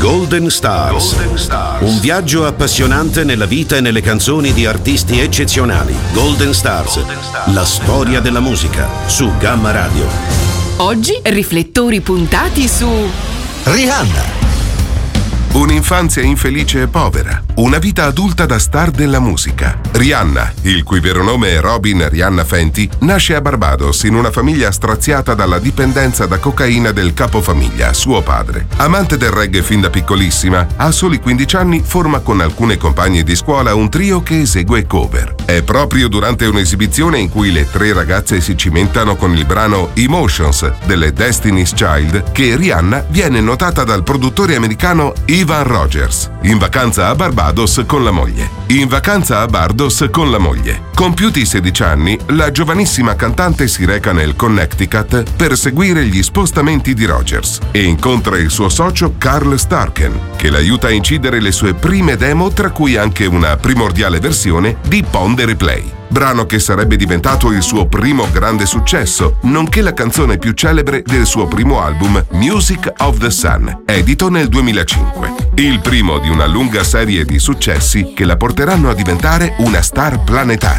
Golden Stars. Un viaggio appassionante nella vita e nelle canzoni di artisti eccezionali. Golden Stars. La storia della musica su Gamma Radio. Oggi riflettori puntati su Rihanna. Un'infanzia infelice e povera, una vita adulta da star della musica. Rihanna, il cui vero nome è Robin Rihanna Fenty, nasce a Barbados in una famiglia straziata dalla dipendenza da cocaina del capofamiglia, suo padre. Amante del reggae fin da piccolissima, a soli 15 anni forma con alcune compagne di scuola un trio che esegue cover. È proprio durante un'esibizione in cui le tre ragazze si cimentano con il brano Emotions delle Destiny's Child che Rihanna viene notata dal produttore americano Ivan Rogers, in vacanza a Barbados con la moglie. Compiuti 16 anni, la giovanissima cantante si reca nel Connecticut per seguire gli spostamenti di Rogers e incontra il suo socio Carl Starken, che l'aiuta a incidere le sue prime demo, tra cui anche una primordiale versione di Pon de Replay, brano che sarebbe diventato il suo primo grande successo, nonché la canzone più celebre del suo primo album Music of the Sun, edito nel 2005. Il primo di una lunga serie di successi che la porteranno a diventare una star planetaria.